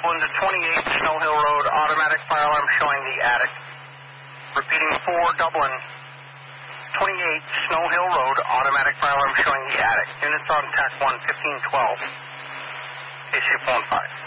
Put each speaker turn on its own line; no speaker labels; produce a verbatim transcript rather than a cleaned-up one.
Dublin to twenty-eight Snow Hill Road, automatic fire alarm showing the attic. Repeating four Dublin, twenty-eight Snow Hill Road, automatic fire alarm showing the attic. Units on T A C one, fifteen twelve. K C one five.